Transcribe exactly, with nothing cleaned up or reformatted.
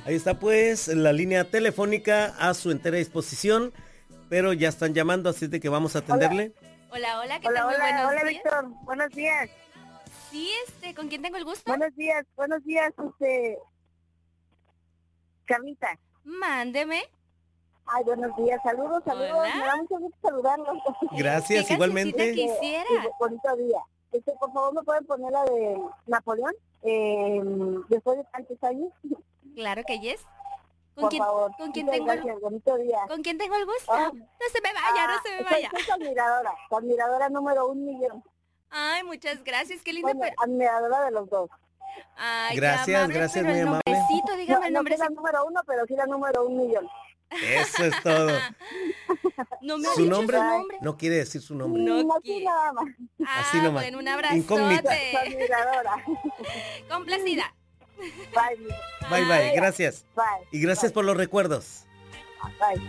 Ahí está pues la línea telefónica a su entera disposición, pero ya están llamando, así de que vamos a atenderle. Hola, hola, ¿qué Hola, tal? Muy hola, buenos hola, días. Víctor. Buenos días. Sí, este, ¿con quién tengo el gusto? Buenos días, buenos días, este... Carlita. Mándeme. Ay, buenos días, saludos, saludos. Hola. Me da mucho gusto saludarlos. Gracias, ¿Qué igualmente. cancioncita quisiera? Sí, bonito día. Este, por favor, ¿me pueden poner la de Napoleón? Eh, después de tantos años. Claro que yes. ¿Con Por quién, favor. ¿con quién Muchas tengo el, gracias, bonito día. ¿con quién tengo el gusto? Ah, No se me vaya, no ah, se me soy, vaya. soy tu admiradora, tu admiradora número un millón. Ay, muchas gracias, qué linda. Bueno, Pero... admiradora de los dos. Ay, qué Gracias, amable, gracias, pero muy el amable. nombrecito, No, dígame el no soy la nombrecito. número uno, pero sí la número un millón. Eso es todo. No me ha ¿Su dicho nombre? su nombre. No quiere decir su nombre. No No, así quiere. nada más. Así Ah, nomás. bueno, un Incógnita. abrazote. Tu admiradora. Complacida. Bye, Bye, bye, gracias. bye, Y gracias por los recuerdos. bye.